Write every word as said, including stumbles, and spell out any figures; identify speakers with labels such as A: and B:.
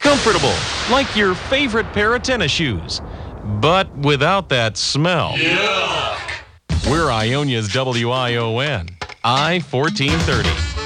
A: Comfortable, like your favorite pair of tennis shoes, but without that smell.
B: Yuck!
A: We're Ionia's W I O N, I fourteen thirty.